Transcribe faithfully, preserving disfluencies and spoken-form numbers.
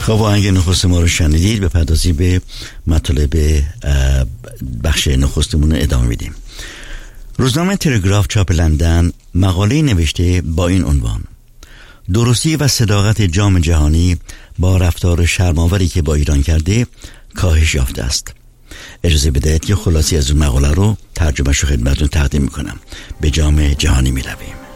خب آهنگ نخست ما رو شنیدید، به پردازی به مطالب بخش نخستمون ادامه میدیم. روزنامه تلگراف چاپ لندن مقاله نوشته با این عنوان: درستی و صداقت جام جهانی با رفتار شرم‌آوری که با ایران کرده کاهش یافته است. اجازه بدهید که خلاصی از اون مقاله رو ترجمه‌اش رو خدمتتون تقدیم میکنم. به جام جهانی میرویم.